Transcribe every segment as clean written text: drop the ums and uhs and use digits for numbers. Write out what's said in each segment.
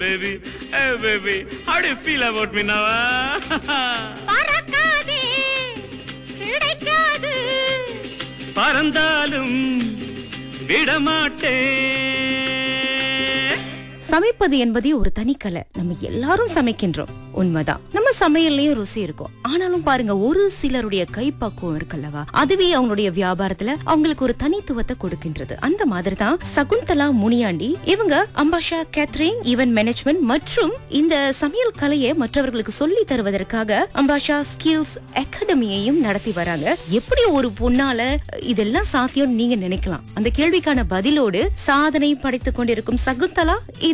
baby, hey baby, how do you feel about me now? பறக்காதே கிடைக்காது பறந்தாலும் விடமாட்டேன். சமைப்பது என்பதே ஒரு தனிக்கலை. நம்ம எல்லாரும் சமைக்கின்றோம், உண்மைதான். நம்ம சமையல்லயும் ருசி இருக்கும். ஆனாலும் பாருங்க, ஒரு சிலருடைய கைப்பக்குவம் இருக்குல்லவா, அதுவே அவங்களுடைய வியாபாரத்துல அவங்களுக்கு ஒரு தனித்துவத்தை கொடுக்கின்றது. அந்த மாதிரி தான் சகுந்தலா முனியாண்டி. இவங்க அம்பாஷா கேட்டரிங் ஈவென்ட் மேனேஜ்மெண்ட் மற்றும் இந்த சமையல் கலையை மற்றவர்களுக்கு சொல்லி தருவதற்காக அம்பாஷா ஸ்கில்ஸ் அகாடமியையும் நடத்தி வராங்க. எப்படி ஒரு பொண்ணால இதெல்லாம் சாத்தியம் நீங்க நினைக்கலாம்? அந்த கேள்விக்கான பதிலோடு சாதனை படைத்துக் கொண்டிருக்கும் சகுந்தலா இது.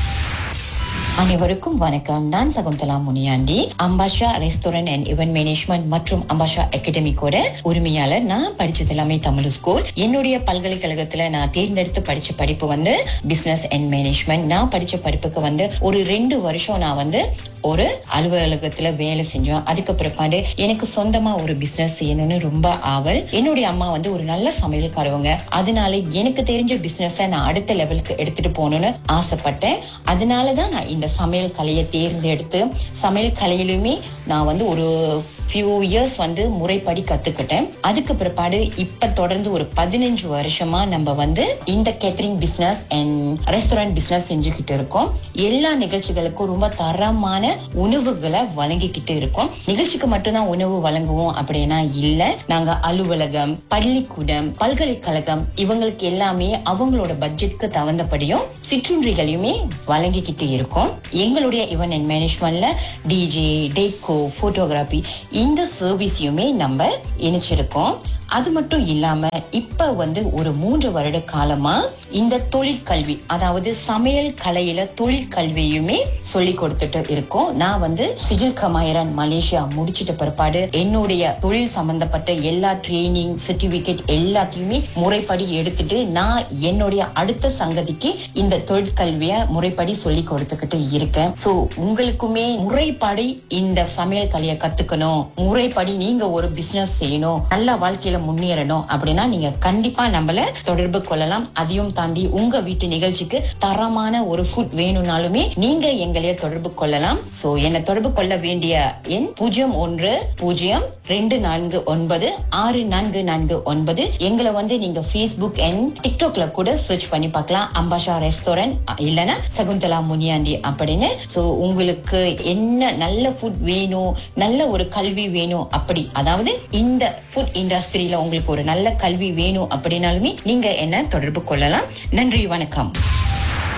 அனைவருக்கும் வணக்கம். நான் Shakuntala Muniyandi, அம்பாஷா restaurant and event management மற்றும் அம்பாஷா அகாடமிக்கோட உரிமையாளர். நான் படிச்சது எல்லாமே தமிழ் ஸ்கூல். என்னுடைய பல்கலைக்கழகத்துல நான் தேர்ந்தெடுத்து படிச்ச படிப்பு வந்து பிசினஸ் அண்ட் மேனேஜ்மெண்ட். நான் படிச்ச படிப்புக்கு வந்து ஒரு 2 வருஷம் நான் வந்து ஒரு அலுவலகத்துல வேலை செஞ்சோம். அதுக்கு பிற்பாடு எனக்கு சொந்தமா ஒரு பிசினஸ் செய்யணும்னு ரொம்ப ஆவல். என்னுடைய அம்மா வந்து ஒரு நல்ல சமையல்காரவங்க. அதனால எனக்கு தெரிஞ்ச பிசினஸ நான் அடுத்த லெவலுக்கு எடுத்துட்டு போகணும்னு ஆசைப்பட்டேன். அதனாலதான் நான் இந்த சமையல் கலையை தேர்ந்தெடுத்து சமையல் கலையிலுமே நான் வந்து ஒரு few years வந்து முறைப்படி கத்துக்கிட்டேன். அதுக்கு பிற்பாடு இப்ப தொடர்ந்து ஒரு 15 வருஷமா நம்ம வந்து இந்த catering business and restaurant business செஞ்சுக்கிட்டு இருக்கோம். எல்லா நிகழ்ச்சிகளுக்கும் ரொம்ப தரமான உணவுகளை வழங்கிக்கிட்டு இருக்கோம். நிகழ்ச்சிக்கு மட்டும்தான் உணவு வழங்குவோம் அப்படின்னா இல்ல, நாங்க அலுவலகம், பள்ளிக்கூடம், பல்கலைக்கழகம் இவங்களுக்கு எல்லாமே அவங்களோட பட்ஜெட்க்கு தகுந்தபடியும் சிற்றுண்டிகளையுமே வழங்கிக்கிட்டு இருக்கோம். எங்களுடைய ஈவென்ட் அண்ட் மேனேஜ்மெண்ட்ல டிஜே, டெக்கோ, போட்டோகிராபி இந்த சர்வீஸையுமே நம்ம இணைச்சிருக்கோம். அது மட்டும் இல்லாம இப்ப வந்து ஒரு 3 வருட காலமா இந்த தொழிற்கல்வி, அதாவது சமையல் கலையில தொழிற்கல்வியுமே சொல்லி கொடுத்துட்டு இருக்கோம். நான் வந்து சிஜில் கமாயரன் மலேசியா முடிச்சிட்ட பிற்பாடு என்னுடைய தொழில் சம்பந்தப்பட்ட எல்லா ட்ரைனிங் சர்டிபிகேட் எல்லாத்தையுமே முறைப்படி எடுத்துட்டு நான் என்னுடைய அடுத்த சங்கதிக்கு இந்த தொழிற்கல்விய முறைப்படி சொல்லி கொடுத்துக்கிட்டு இருக்கேன். சோ உங்களுக்குமே முறைப்படி இந்த சமையல் கலையை கத்துக்கணும், முறைப்படி நீங்க ஒரு பிசினஸ் செய்யணும், நல்ல வாழ்க்கையில முன்னேறணும் அப்படின்னா நீங்க கண்டிப்பா நம்மள தொடர்பு கொள்ளலாம். அதையும் தாண்டி உங்க வீட்டு நிகழ்ச்சிக்கு தரமான ஒரு ஃபுட் வேணும்னாலுமே நீங்க எங்களைய தொடர்பு கொள்ளலாம். சோ என்ன தொடர்பு கொள்ள வேண்டிய எண் 0112496449. எங்களை வந்து நீங்க Facebook அண்ட் டிக்டாக்ல கூட சர்ச் பண்ணி பார்க்கலாம், அம்பாஷா ரெஸ்டாரண்ட் இல்லனா சகுந்தலா முனியாண்டி அப்படின்னு. சோ உங்களுக்கு என்ன நல்ல ஃபுட் வேணும், நல்ல ஒரு கல்வி வேணும் அப்படி, அதாவது இந்த ஃபுட் இண்டஸ்ட்ரியில உங்களுக்கு ஒரு நல்ல கல்வி வேணும் அப்படின்னாலுமே நீங்க என்ன தொடர்பு கொள்ளலாம். நன்றி, வணக்கம்.